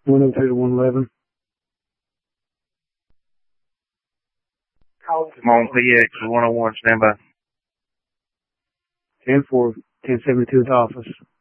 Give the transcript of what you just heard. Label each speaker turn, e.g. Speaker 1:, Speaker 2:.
Speaker 1: 102 to 111.
Speaker 2: Come on, PX 101, stand by.
Speaker 1: 10-4, 1072 at the office.